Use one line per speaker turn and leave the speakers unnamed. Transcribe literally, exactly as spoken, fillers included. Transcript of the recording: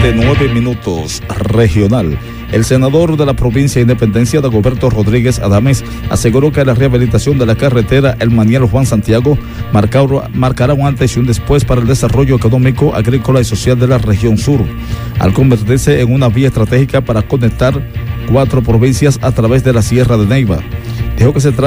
siete, nueve minutos, regional. El senador de la provincia de Independencia, Dagoberto Rodríguez Adames, aseguró que la rehabilitación de la carretera El Maniel Juan Santiago marcará un antes y un después para el desarrollo económico, agrícola y social de la región sur, al convertirse en una vía estratégica para conectar cuatro provincias a través de la Sierra de Neiva. Dijo que se trata